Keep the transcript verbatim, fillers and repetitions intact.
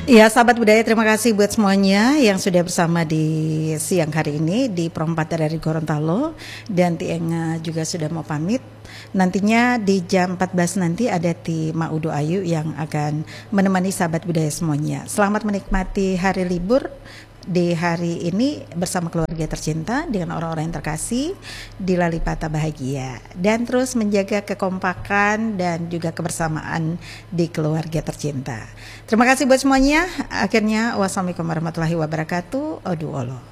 Ya, sahabat budaya, terima kasih buat semuanya yang sudah bersama di siang hari ini di Perempat dari Gorontalo, dan Tieng juga sudah mau pamit. Nantinya di jam empat belas nanti ada Ti Maudo Ayu yang akan menemani sahabat budaya semuanya. Selamat menikmati hari libur di hari ini bersama keluarga tercinta dengan orang-orang yang terkasih di Lalipata bahagia, dan terus menjaga kekompakan dan juga kebersamaan di keluarga tercinta. Terima kasih buat semuanya. Akhirnya wassalamualaikum warahmatullahi wabarakatuh. Odu olo.